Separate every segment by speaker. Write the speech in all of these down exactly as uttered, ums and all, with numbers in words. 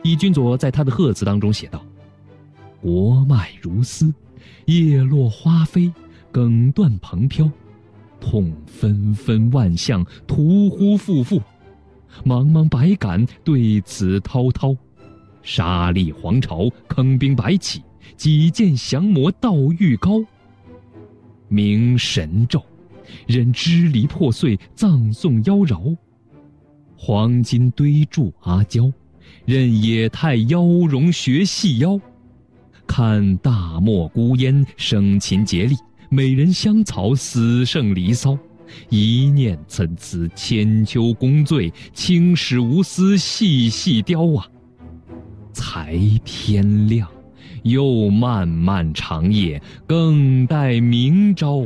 Speaker 1: 易君佐在他的贺词当中写道：国脉如丝，叶落花飞，梗断蓬飘，痛纷纷万象，屠忽复复，茫茫百感，对此滔滔，沙砾黄巢，坑兵白起，几剑降魔道愈高。明神咒，任支离破碎，葬送妖娆，黄金堆筑阿胶，任野太妖容学细腰。看大漠孤烟，生擒竭力，美人香草，死胜离骚。一念参差，千秋功罪，青史无私，细细雕啊。才天亮，又漫漫长夜，更待明朝。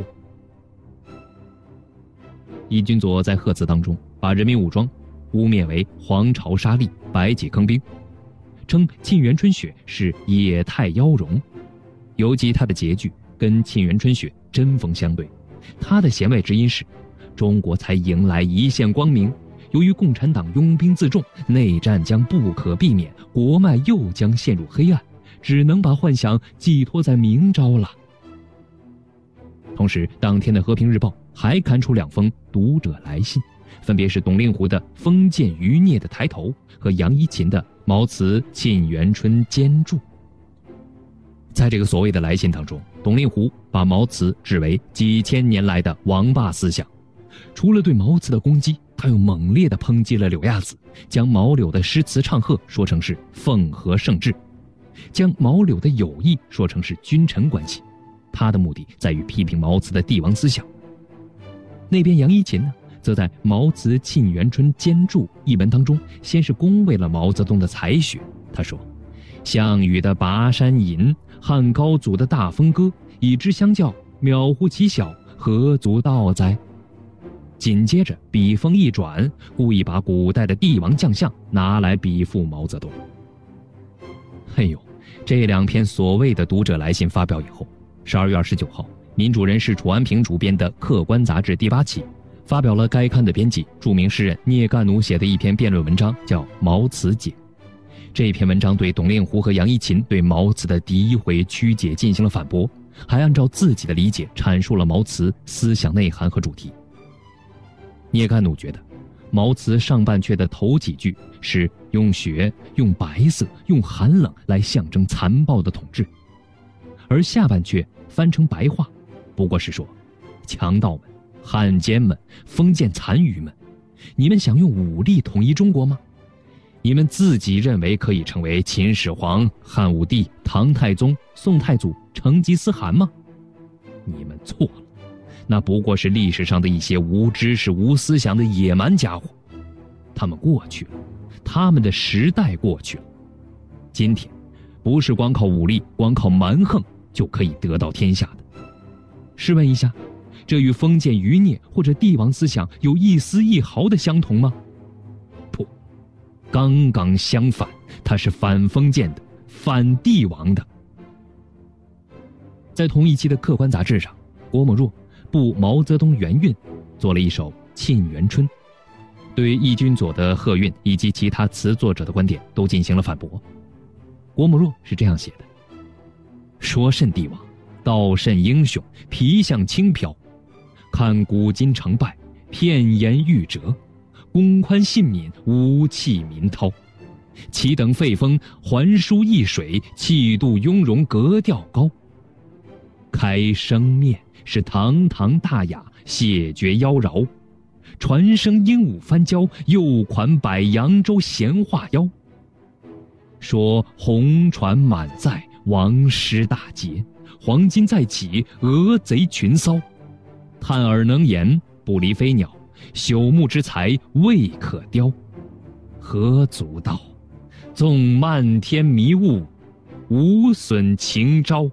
Speaker 1: 易君佐在贺词当中把人民武装污蔑为黄巢沙砾，白起坑兵，称沁园春雪是野太妖容，尤其他的结句跟沁园春雪针锋相对。他的弦外之音是中国才迎来一线光明，由于共产党拥兵自重，内战将不可避免，国脉又将陷入黑暗，只能把幻想寄托在明朝了。同时当天的和平日报还刊出两封读者来信，分别是董令狐的封建余孽的抬头和杨一勤的毛词沁园春兼注。在这个所谓的来信当中，董令狐把毛词指为几千年来的王霸思想，除了对毛词的攻击，他又猛烈地抨击了柳亚子，将毛柳的诗词唱和说成是奉和圣制，将毛柳的友谊说成是君臣关系。他的目的在于批评毛词的帝王思想。那边杨一勤呢，则在毛词沁园春兼注一文当中，先是恭维了毛泽东的才学。他说：项羽的拔山吟，汉高祖的大风歌，以之相较，渺乎其小，何足道哉？紧接着笔锋一转，故意把古代的帝王将相拿来比附毛泽东。哎呦，这两篇所谓的读者来信发表以后，十二月二十九号，民主人士楚安平主编的《客观》杂志第八期发表了该刊的编辑著名诗人聂干奴写的一篇辩论文章，叫《毛词解》。这篇文章对董令狐和杨一勤对毛词的诋毁曲解进行了反驳，还按照自己的理解阐述了毛词思想内涵和主题。聂干奴觉得毛词上半阙的头几句是用血、用白色、用寒冷来象征残暴的统治，而下半阙翻成白话，不过是说强盗们、汉奸们、封建残余们，你们想用武力统一中国吗？你们自己认为可以成为秦始皇、汉武帝、唐太宗、宋太祖、成吉思汗吗？你们错了，那不过是历史上的一些无知识、无思想的野蛮家伙。他们过去了，他们的时代过去了。今天不是光靠武力、光靠蛮横就可以得到天下的。试问一下，这与封建余孽或者帝王思想有一丝一毫的相同吗？不，刚刚相反，它是反封建的，反帝王的。在同一期的《客观》杂志上，郭沫若步毛泽东原韵，做了一首《沁园春》，对易君佐的贺韵以及其他词作者的观点都进行了反驳。郭沫若是这样写的：说甚帝王，道甚英雄，皮相轻飘，看古今成败，片言欲折，公宽信敏，武气民涛，其等废风，还书易水，气度雍容，格调高。开生面是堂堂大雅，谢绝妖娆，传声鹦鹉翻交，又款摆扬州闲话妖。说红船满载，王师大捷，黄金再起，俄贼群骚，探耳能言，不离飞鸟，朽木之材未可雕，何足道？纵漫天迷雾，无损情招。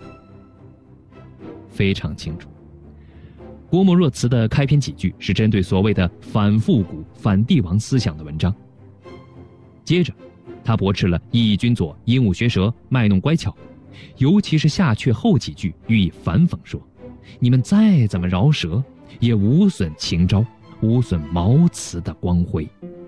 Speaker 1: 非常清楚，郭沫若词的开篇几句是针对所谓的反复古、反帝王思想的文章。接着他驳斥了易君佐鹦鹉学舌、卖弄乖巧，尤其是下阙后几句予以反讽，说你们再怎么饶舌，也无损情招，无损毛词的光辉。